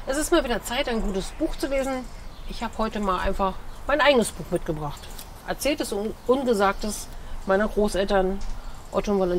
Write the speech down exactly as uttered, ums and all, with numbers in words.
Es ist mal wieder Zeit, ein gutes Buch zu lesen. Ich habe heute mal einfach mein eigenes Buch mitgebracht. Erzähltes und Ungesagtes meiner Großeltern Otto und